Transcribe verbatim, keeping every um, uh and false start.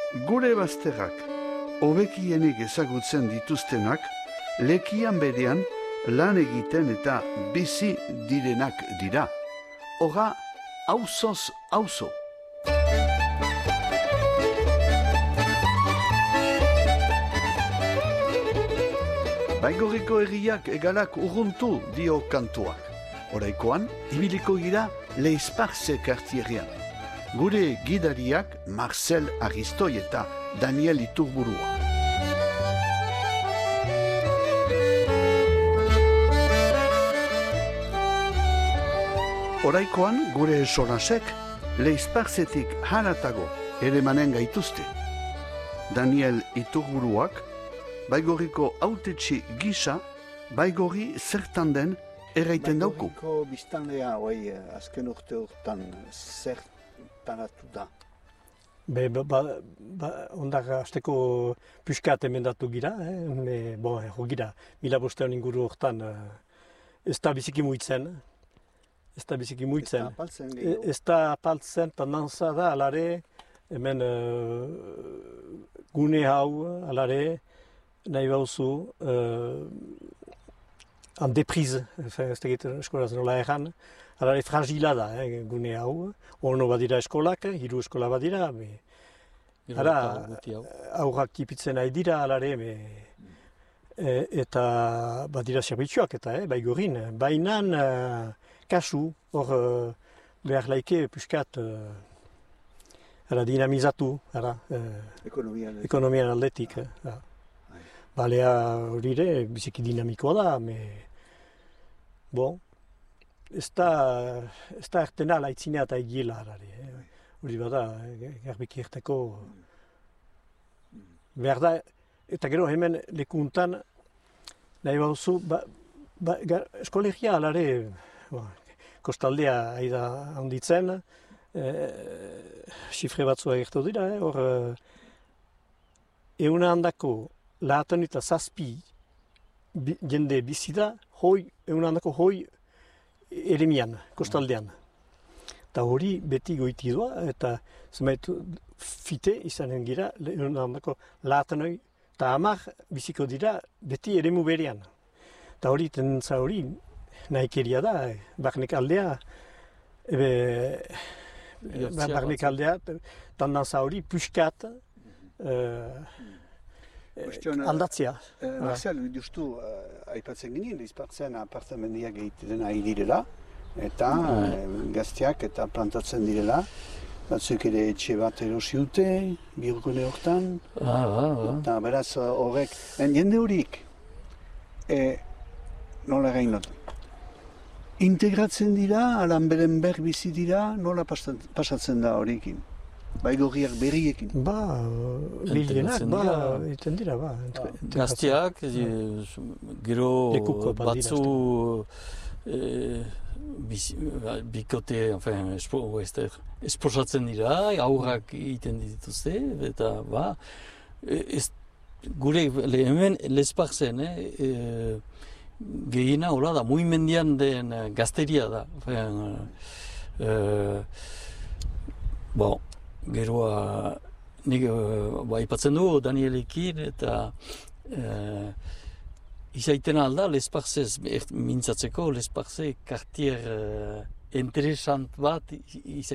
Gure bazterrak, hobekienik ezagutzen dituztenak, lekian berean lan egiten eta bizi direnak dira. Hora, auzoz auzo. Baigorriko herriak egalak urruntu dio kantuak. Oraikoan, ibiliko gira Leisparze kartierrean. Gure gidariak Marcel Aristoi eta Daniel Iturburua. Oraikoan, gure solasek Leisparzetik haratago ere manen gaituzte. Daniel Iturburuak, Baigorriko autetxi gisa, Baigorri zertan den erraiten dauku. Baigorriko biztanlea, oi, azken urte urtan zertaratu da. Be, ba, ba, ba, ondak azteko puskat emendatu gira, eh? Me, bon, ho gira, mila bostean inguru hortan ez da biziki muitzen. Ez da biziki muitzen. Ez da apaltzen gehiago. Ez da apaltzen, tendantza da, alare, hemen uh, gune hau, alare, nahi bauzu, uh, en deprize, ez tegit eskolaz nola erran, alare fragila da, eh, gune hau, ono badira eskolak, hiru eskola badira, me, ara, aurrak tipitzen nahi dira, alare, me, e, eta badira zerbitzuak, eta, eh, Baigorrin, bainan, uh, kasu, hor, uh, behar laike, puskat, uh, ara, dinamizatu, ara, uh, ekonomian, ekonomian aldetik, eh, balea horire, biziki dinamikoa da, me, bon, ez da, ez da ertena laitzinea eta egiela, hori eh. bada, garbiki erteko, behar da, eta gero hemen lekuntan, nahi bauzu, ba, ba, eskolegia alare, ba, kostaldea aida handitzen, xifre eh, batzua egertu dira, eh, hor, eh, euna handako, lahaten eta zazpi bi, jende bizi da, hoi, egun handako hoi eremian, kostaldean. Eta hori beti goiti doa, eta zemaitu fite izanen gira, egun handako lahaten hoi, eta hamar biziko dira beti eremu berean. Eta hori, tendentza hori, nahikeria da, eh, barnek aldea, ebe, barnek aldea, tendentza hori, puskat, eh, Question, aldatzea. Uh, Marcel, justu, uh, aipatzen ginen, Leispartzen apartamendiak egiten ari direla, eta uh, gazteak eta plantatzen direla. Batzuk ere etxe bat erosi dute, birgune hortan. Ah, ah, ah. Eta beraz horrek, en jende horik, e, nola gainot, integratzen dira, alan beren ber bizi dira, nola pasatzen da horiekin? Baigorriak berriekin. Ba, gehienak, ba, iten dira, ba. Gazteak, gero batzu e, bikote, enfin, espo, esposatzen dira, aurrak egiten dituzte, eta ba, ez, gure hemen Leisparzen, eh, e, gehiena hola da, muimendian den gazteria da. Enfin, e, bon, geroa, nik uh, aipatzen du Danielekin, eta uh, izaiten alda Leisparzez mintzatzeko, Leisparze kartier uh, interesant bat